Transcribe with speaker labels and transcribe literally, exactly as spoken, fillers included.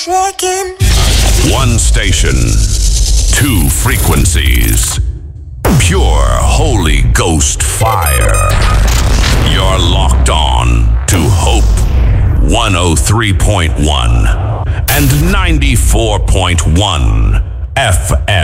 Speaker 1: shaking.
Speaker 2: One station, two frequencies. Pure Holy Ghost fire. You're locked on to Hope one oh three point one and ninety-four point one F M.